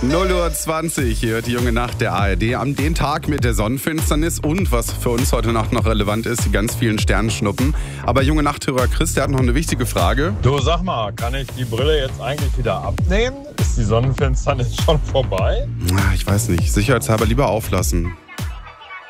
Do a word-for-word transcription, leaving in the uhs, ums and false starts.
null Uhr zwanzig, hier hört die junge Nacht der A R D am den Tag mit der Sonnenfinsternis und was für uns heute Nacht noch relevant ist, die ganz vielen Sternschnuppen. Aber junge Nachthörer Chris, der hat noch eine wichtige Frage. Du, sag mal, kann ich die Brille jetzt eigentlich wieder abnehmen? Ist die Sonnenfinsternis schon vorbei? Ich weiß nicht, sicherheitshalber lieber auflassen.